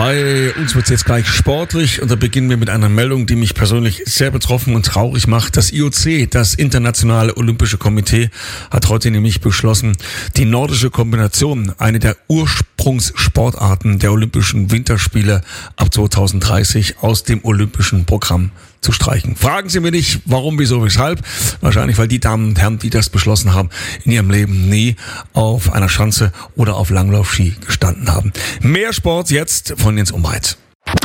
Bei uns wird es jetzt gleich sportlich und da beginnen wir mit einer Meldung, die mich persönlich sehr betroffen und traurig macht. Das IOC, das Internationale Olympische Komitee, hat heute nämlich beschlossen, die nordische Kombination, eine der Ursprungssportarten der Olympischen Winterspiele ab 2030, aus dem olympischen Programm zu streichen. Fragen Sie mir nicht, warum, wieso, weshalb. Wahrscheinlich, weil die Damen und Herren, die das beschlossen haben, in ihrem Leben nie auf einer Schanze oder auf Langlaufski gestanden haben. Mehr Sport jetzt von Jens Umbreit.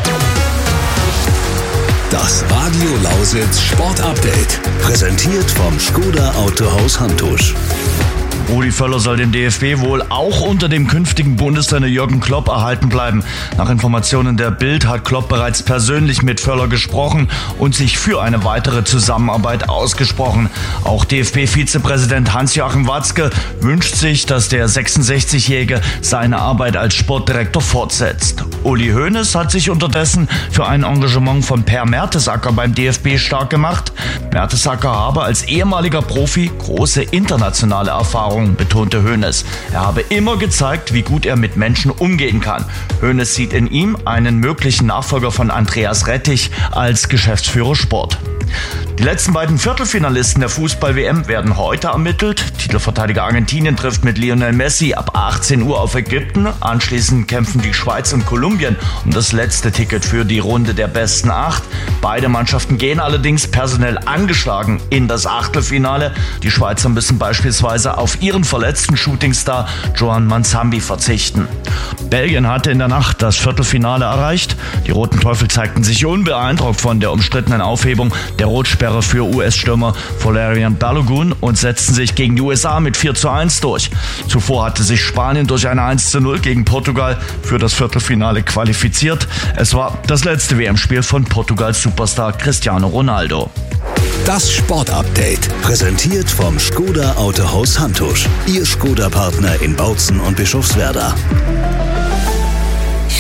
Das Radio Lausitz Sport Update. Präsentiert vom Škoda Autohaus Hantusch. Rudi Völler soll dem DFB wohl auch unter dem künftigen Bundestrainer Jürgen Klopp erhalten bleiben. Nach Informationen der Bild hat Klopp bereits persönlich mit Völler gesprochen und sich für eine weitere Zusammenarbeit ausgesprochen. Auch DFB-Vizepräsident Hans-Joachim Watzke wünscht sich, dass der 66-Jährige seine Arbeit als Sportdirektor fortsetzt. Uli Hoeneß hat sich unterdessen für ein Engagement von Per Mertesacker beim DFB stark gemacht. Mertesacker habe als ehemaliger Profi große internationale Erfahrung, betonte Hoeneß. Er habe immer gezeigt, wie gut er mit Menschen umgehen kann. Hoeneß sieht in ihm einen möglichen Nachfolger von Andreas Rettich als Geschäftsführer Sport. Die letzten beiden Viertelfinalisten der Fußball-WM werden heute ermittelt. Titelverteidiger Argentinien trifft mit Lionel Messi ab 18 Uhr auf Ägypten. Anschließend kämpfen die Schweiz und Kolumbien um das letzte Ticket für die Runde der besten 8. Beide Mannschaften gehen allerdings personell angeschlagen in das Achtelfinale. Die Schweizer müssen beispielsweise auf ihren verletzten Shootingstar Joan Manzambi verzichten. Belgien hatte in der Nacht das Viertelfinale erreicht. Die Roten Teufel zeigten sich unbeeindruckt von der umstrittenen Aufhebung der Rotsperre für US-Stürmer Valerian Balogun und setzten sich gegen die USA mit 4:1 durch. Zuvor hatte sich Spanien durch eine 1:0 gegen Portugal für das Viertelfinale qualifiziert. Es war das letzte WM-Spiel von Portugals Superstar Cristiano Ronaldo. Das Sport-Update, präsentiert vom Škoda Autohaus Hantusch. Ihr Škoda-Partner in Bautzen und Bischofswerda.